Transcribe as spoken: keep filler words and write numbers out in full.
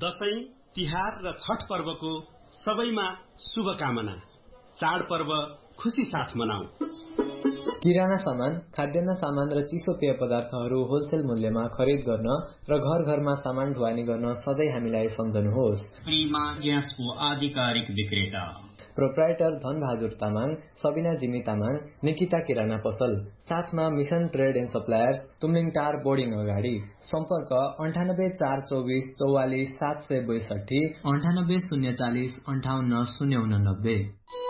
दशैं, तिहार र छठ पर्वको सबैमा शुभकामना। चाडपर्व खुशी साथ मनाऊ। किराना सामान, खाद्यान्न सामान र चिसो पेय पदार्थहरू होलसेल मूल्यमा खरिद गर्न र घर घरमा सामान ढुवानी गर्न सधैँ हामीलाई सम्झनुहोस्। प्रिमा ग्यासको आधिकारिक विक्रेता प्रोप्राइटर धनबहादुर तामाङ, सबिना जिमी तामाङ, निकिता किराना पसल, साथमा mission trade and suppliers, Tumling tar boarding अगाडि। सम्पर्क अन्ठानब्बे चार चौबिस चौवालिस सात सय बैसठी, अन्ठानब्बे शून्य चालिस अन्ठाउन्न शून्य उनानब्बे।